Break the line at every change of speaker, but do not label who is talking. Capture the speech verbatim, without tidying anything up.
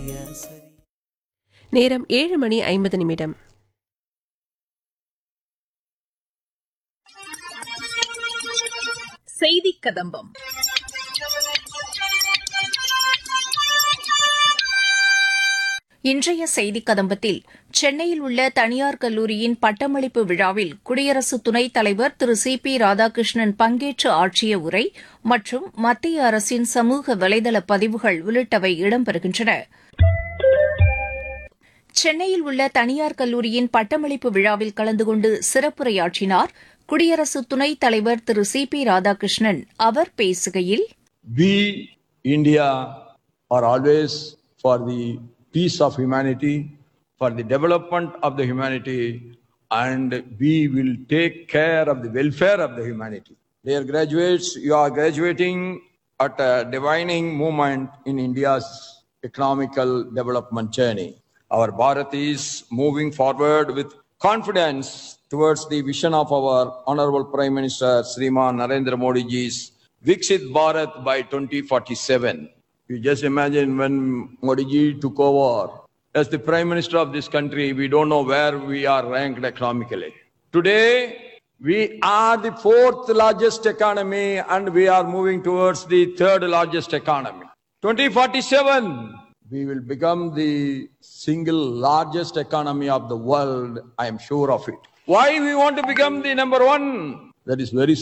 நேரம் ஏழு மணி ஐம்பது நிமிடம்.
செய்தி கதம்பம். இன்றைய செய்திக் கதம்பத்தில் சென்னையில் உள்ள தனியார் கல்லூரியின் பட்டமளிப்பு விழாவில் குடியரசு துணைத் தலைவர் திரு சி பி ராதாகிருஷ்ணன் பங்கேற்று ஆற்றிய உரை மற்றும் மத்திய அரசின் சமூக வலைதள பதிவுகள் உள்ளிட்டவை இடம்பெறுகின்றன. சென்னையில் உள்ள தனியார் கல்லூரியின் பட்டமளிப்பு விழாவில் கலந்து கொண்டு சிறப்புரையாற்றினார் குடியரசு துணைத் தலைவர் திரு சி பி ராதாகிருஷ்ணன். அவர் பேசுகையில்,
We, India, are always for the peace of humanity, for the development of the humanity, and we will take care of the welfare of the humanity. Dear graduates, you are graduating at a defining moment in India's economical development journey. Our Bharat is moving forward with confidence towards the vision of our Honorable Prime Minister Shriman Narendra Modi ji's Viksit Bharat by twenty forty-seven. You just imagine when Modi ji took over as the Prime Minister of this country, we don't know where we are ranked economically. Today, we are the fourth largest economy and we are moving towards the third largest economy. twenty forty-seven, we will become the single largest economy of the world. I am sure of it. Why we want to become the number one? That is very